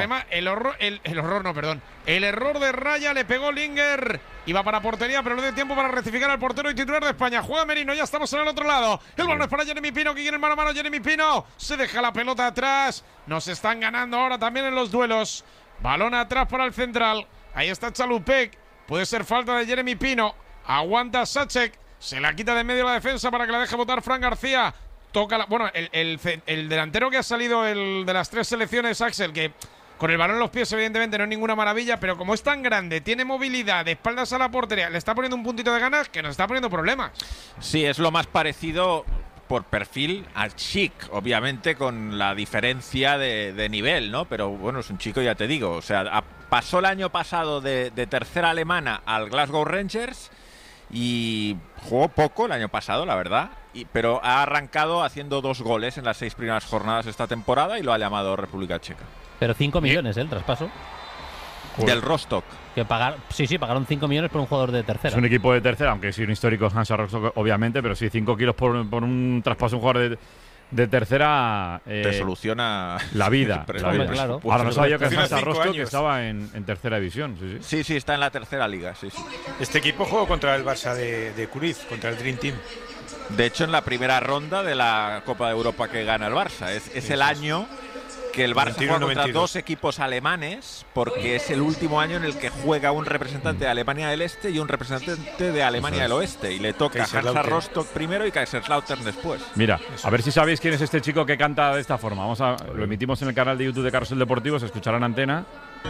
El error de Raya le pegó Linger. Iba para portería, pero no dio tiempo para rectificar al portero y titular de España. Juega Merino, ya estamos en el otro lado. El balón es para Jeremy Pino, que quiere el mano a mano. Jeremy Pino se deja la pelota atrás. Nos están ganando ahora también en los duelos. Balón atrás para el central. Ahí está Chalupek. Puede ser falta de Jeremy Pino. Aguanta Sacek. Se la quita de medio la defensa para que la deje botar Fran García. Toca el delantero que ha salido de las tres selecciones, Axel, que con el balón en los pies evidentemente no es ninguna maravilla, pero como es tan grande, tiene movilidad, de espaldas a la portería, le está poniendo un puntito de ganas que nos está poniendo problemas. Sí, es lo más parecido por perfil al Chic, obviamente con la diferencia de nivel, ¿no? Pero bueno, es un chico, ya te digo, o sea, pasó el año pasado de tercera alemana al Glasgow Rangers y jugó poco el año pasado, la verdad, pero ha arrancado haciendo 2 goles en las 6 primeras jornadas esta temporada y lo ha llamado República Checa. Pero 5 millones, el traspaso. Del Rostock. Que pagaron 5 millones por un jugador de tercera. Es un equipo de tercera, aunque sí un histórico Hansa Rostock, obviamente, pero sí 5 kilos por un traspaso, un jugador de tercera. Te soluciona la vida. Claro. Ahora no sabía yo que Hansa Rostock estaba en tercera división. Sí, está en la tercera liga. Sí. Este equipo jugó contra el Barça de Cruyff, contra el Dream Team. De hecho, en la primera ronda de la Copa de Europa que gana el Barça. Es el año que el Barça juega contra 2 equipos alemanes, porque es el último año en el que juega un representante de Alemania del Este y un representante de Alemania del Oeste, y le toca Hansa Rostock primero y Kaiserslautern después. Mira, a ver si sabéis quién es este chico que canta de esta forma. Lo emitimos en el canal de YouTube de Carrusel Deportivo, se escuchará en antena.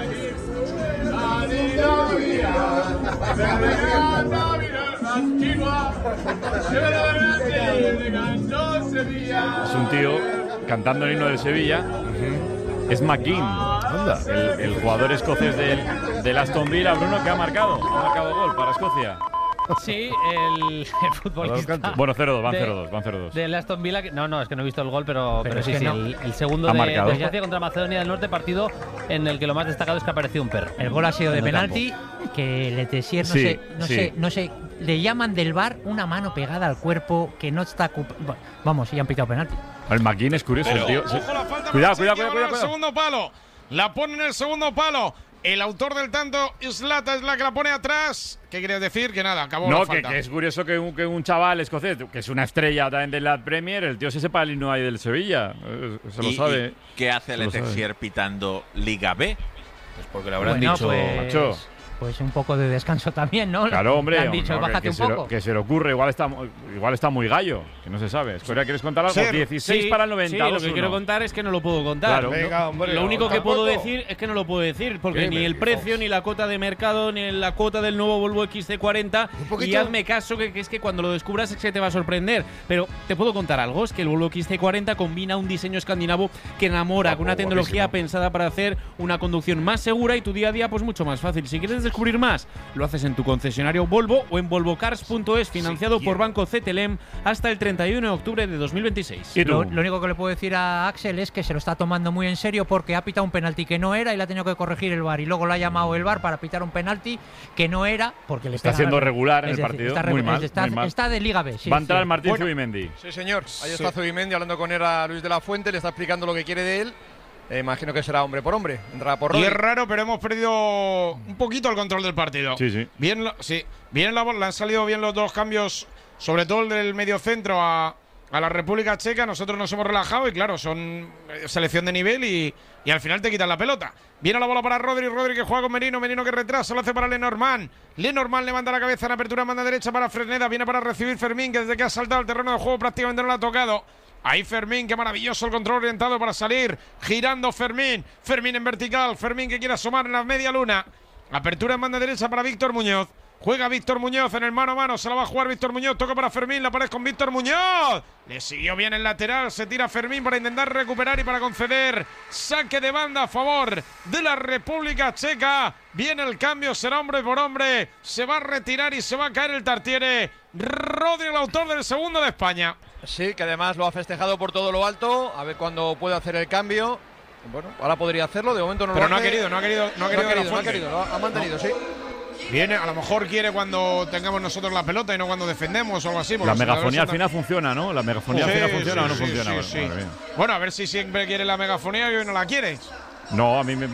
Es un tío cantando el himno del Sevilla. Es McGinn, el jugador escocés del Aston Villa, Bruno, que ha marcado gol para Escocia. Sí, el futbolista. Bueno, 0-2, van 0-2. Del Aston Villa, no, es que no he visto el gol, pero sí, el segundo de Escocia contra Macedonia del Norte, partido en el que lo más destacado es que ha aparecido un perro. El gol ha sido de penalti, que Letessier, no sé, le llaman del VAR una mano pegada al cuerpo que no está vamos, y han pitado penalti. El McGinn es curioso, el tío. Ojo la falta, cuidado. El segundo palo. La pone en el segundo palo. El autor del tanto, Zlata, es la que la pone atrás. ¿Qué quieres decir? Que nada, acabó la falta. Que es curioso que un chaval escocés, que es una estrella también de la Premier, el tío se sepa el himno ahí del Sevilla. Se lo sabe. ¿Y qué hace Letessier pitando Liga B? Pues porque le habrán dicho… Macho. Pues un poco de descanso también, ¿no? Claro, hombre. Le han dicho, bájate un poco. Que se le ocurre, igual está muy gallo, que no se sabe. Escoria, ¿quieres contar algo? 16 para el 92. Sí, lo que quiero contar es que no lo puedo contar. Claro. Venga, hombre, lo único que puedo decir es que no lo puedo decir, porque ni el precio, ni la cuota de mercado, ni la cuota del nuevo Volvo XC40. Y hazme caso, que es que cuando lo descubras es que te va a sorprender. Pero te puedo contar algo, es que el Volvo XC40 combina un diseño escandinavo que enamora, con una tecnología pensada para hacer una conducción más segura y tu día a día pues mucho más fácil. Si quieres descubrir más, lo haces en tu concesionario Volvo o en volvocars.es, financiado por Banco CTLM hasta el 31 de octubre de 2026. Lo único que le puedo decir a Axel es que se lo está tomando muy en serio, porque ha pitado un penalti que no era y le ha tenido que corregir el VAR, y luego lo ha llamado el VAR para pitar un penalti que no era, porque le está siendo regular en el partido. Muy mal. Está de Liga B. Va a entrar Martín Zubimendi. Sí, señor. Ahí está Zubimendi hablando con él, a Luis de la Fuente, le está explicando lo que quiere de él. Imagino que será hombre por hombre. Entrará por Rodri. Y es raro, pero hemos perdido un poquito el control del partido. Sí. Bien la bola, han salido bien los 2 cambios, sobre todo el del medio centro a la República Checa. Nosotros nos hemos relajado y claro, son selección de nivel y al final te quitan la pelota. Viene la bola para Rodri que juega con Merino que retrasa, lo hace para Lenormand. Lenormand levanta la cabeza en apertura, manda derecha para Fresneda, viene para recibir Fermín, que desde que ha saltado al terreno de juego prácticamente no lo ha tocado. Ahí Fermín, qué maravilloso el control orientado para salir, girando Fermín en vertical, Fermín que quiere asomar en la media luna. Apertura en banda derecha para Víctor Muñoz. Juega Víctor Muñoz en el mano a mano, se la va a jugar Víctor Muñoz, toca para Fermín, la pared con Víctor Muñoz. Le siguió bien el lateral, se tira Fermín para intentar recuperar y para conceder saque de banda a favor de la República Checa. Viene el cambio, será hombre por hombre, se va a retirar y se va a caer el Tartiere. Rodri, el autor del segundo de España. Sí, que además lo ha festejado por todo lo alto, a ver cuándo puede hacer el cambio. Bueno, ahora podría hacerlo, de momento no pero lo hace. Pero no ha querido, lo ha mantenido, sí. Viene, a lo mejor quiere cuando tengamos nosotros la pelota y no cuando defendemos o algo así. La megafonía al final funciona, ¿no? ¿La megafonía al final funciona o no funciona? Sí. Bueno, a ver si siempre quiere la megafonía y hoy no la quiere. No, a mí me